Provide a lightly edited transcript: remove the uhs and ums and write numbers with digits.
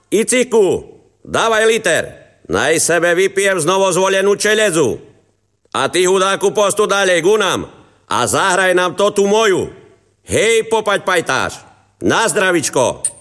Iciku, dávaj liter. Naj sebe vypijem znovu zvolenú čelezu. A ty, hudáku, postu ďalej ku nám a zahraj nám to tu moju. Hej, popať pajtáš. Na zdravičko.